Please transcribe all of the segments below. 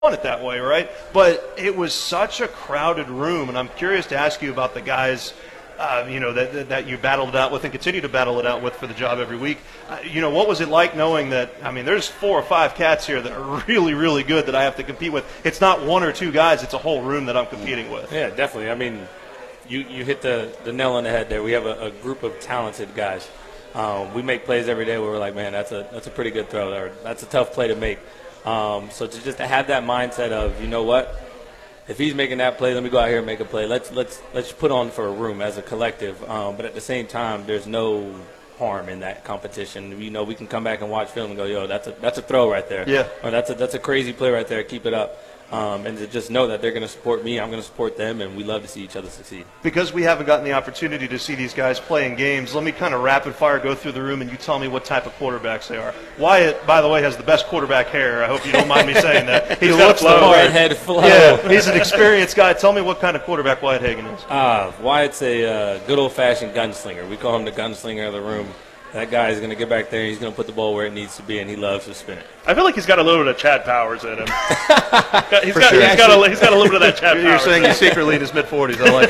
want it that way, right? But it was such a crowded room, and I'm curious to ask you about the guys, that you battled it out with and continue to battle it out with for the job every week. What was it like knowing that, there's 4 or 5 cats here that are really, really good that I have to compete with. It's not 1 or 2 guys, it's a whole room that I'm competing with. Yeah, definitely. I mean, you hit the nail on the head there. We have a group of talented guys. We make plays every day where we're like, man, that's a pretty good throw, or that's a tough play to make. So to have that mindset of, you know what, if he's making that play, let me go out here and make a play. Let's put on for a room as a collective. But at the same time, there's no harm in that competition. We can come back and watch film and go, yo, that's a throw right there. Yeah. Or that's a crazy play right there. Keep it up. And to just know that they're going to support me, I'm going to support them, and we love to see each other succeed. Because we haven't gotten the opportunity to see these guys playing games, let me kind of rapid fire go through the room and you tell me what type of quarterbacks they are. Wyatt, by the way, has the best quarterback hair. I hope you don't mind me saying that. He looks the part. Redhead flow. Yeah, he's an experienced guy. Tell me what kind of quarterback Wyatt Hagen is. Wyatt's a good old-fashioned gunslinger. We call him the gunslinger of the room. That guy is going to get back there and he's going to put the ball where it needs to be, and he loves to spin it. I feel like he's got a little bit of Chad Powers in him. He's got a little bit of that Chad Powers. You're saying he's secretly in his mid-40s. I like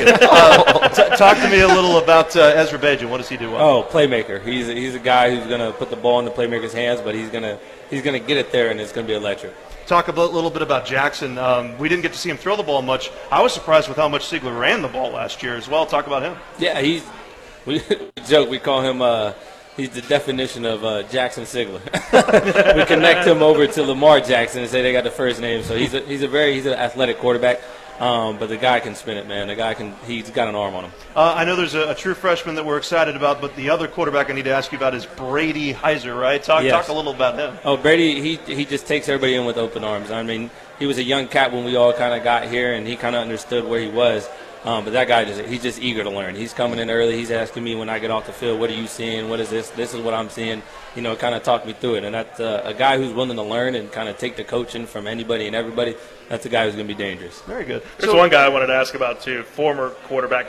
it. Talk to me a little about Ezra Bajan. What does he do well? Oh, playmaker. He's a guy who's going to put the ball in the playmaker's hands, but he's going to get it there, and it's going to be electric. Talk a little bit about Jackson. We didn't get to see him throw the ball much. I was surprised with how much Siegler ran the ball last year as well. Talk about him. Yeah, we joke. We call him he's the definition of Jackson Sigler. We connect him over to Lamar Jackson and say they got the first name. So he's an athletic quarterback, but the guy can spin it, man. He's got an arm on him. I know there's a true freshman that we're excited about, but the other quarterback I need to ask you about is Brady Heiser, right? Talk a little about him. Oh, Brady, he just takes everybody in with open arms. I mean, he was a young cat when we all kind of got here, and he kind of understood where he was. But that guy, he's just eager to learn. He's coming in early. He's asking me when I get off the field, what are you seeing? What is this? This is what I'm seeing. Kind of talk me through it. And that's a guy who's willing to learn and kind of take the coaching from anybody and everybody. That's a guy who's going to be dangerous. Very good. There's one guy I wanted to ask about, too, former quarterback,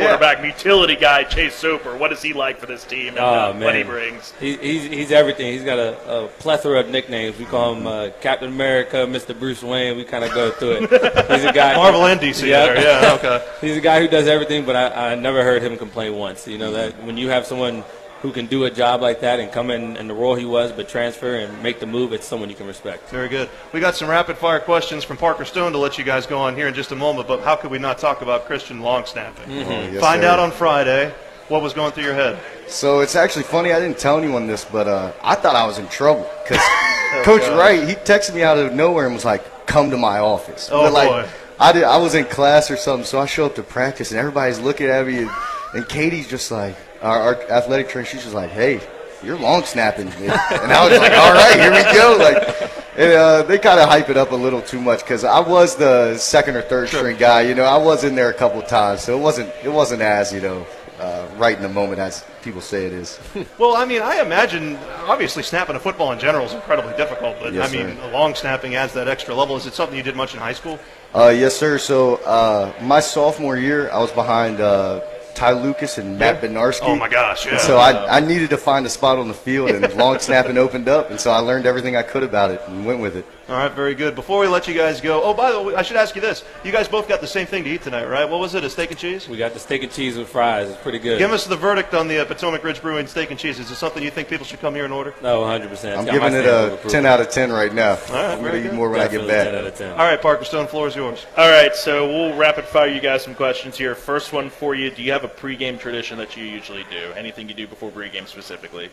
utility guy, Chase Soper. What is he like for this team and what he brings? He's everything. He's got a plethora of nicknames. We call him Captain America, Mr. Bruce Wayne. We kind of go through it. He's a guy. Marvel and DC. Yeah, okay. He's a guy who does everything, but I never heard him complain once. That when you have someone who can do a job like that and come in the role he was, but transfer and make the move, it's someone you can respect. Very good. We got some rapid-fire questions from Parker Stone to let you guys go on here in just a moment, but how could we not talk about Christian long snapping? Mm-hmm. Yes, Find out on Friday what was going through your head. So it's actually funny. I didn't tell anyone this, but I thought I was in trouble because Coach Wright, he texted me out of nowhere and was like, come to my office. Oh, boy. I was in class or something, so I show up to practice, and everybody's looking at me, and Katie's just like, our athletic trainer, she's just like, hey, you're long snapping. And I was like, all right, here we go. They kind of hype it up a little too much because I was the second or third string guy. I was in there a couple of times, so it wasn't as, right in the moment as people say it is. Well, I imagine, obviously, snapping a football in general is incredibly difficult, but, yes, long snapping adds that extra level. Is it something you did much in high school? Yes, sir. So my sophomore year, I was behind Ty Lucas and Matt Bednarski. Oh, my gosh, yeah. And so I needed to find a spot on the field, and long snapping opened up, and so I learned everything I could about it and went with it. All right, very good. Before we let you guys go, by the way, I should ask you this. You guys both got the same thing to eat tonight, right? What was it, a steak and cheese? We got the steak and cheese with fries. It's pretty good. Give us the verdict on the Potomac Ridge Brewing steak and cheese. Is it something you think people should come here and order? No, 100%. I'm giving it a 10 out of 10 right now. All right, I'm going to eat more when Definitely I get back. 10 out of 10. All right, Parker Stone, floor is yours. All right, so we'll rapid fire you guys some questions here. First one for you. Do you have a pregame tradition that you usually do? Anything you do before pregame specifically?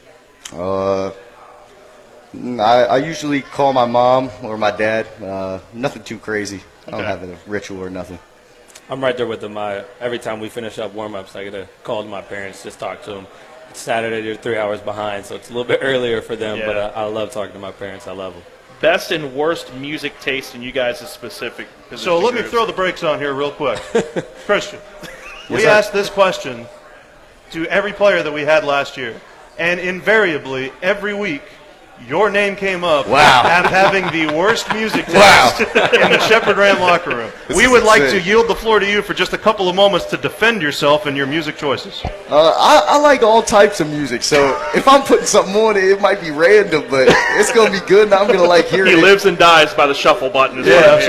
I usually call my mom or my dad. Nothing too crazy. I don't have a ritual or nothing. I'm right there with them. Every time we finish up warm-ups, I get a call to my parents, just talk to them. It's Saturday, they're 3 hours behind, so it's a little bit earlier for them, but I love talking to my parents. I love them. Best and worst music taste in you guys' specific position So let me groups. throw the brakes on here real quick. Christian, we asked this question to every player that we had last year, and invariably, every week, your name came up Wow. having the worst music Wow. taste in the Shepherd Ram locker room. We is would like insane. to yield the floor to you for just a couple of moments to defend yourself and your music choices. I like all types of music, so if I'm putting something on it might be random, but it's going to be good, and I'm going to like hearing He it. lives and dies by the shuffle button. Is Yeah, what I'm hearing.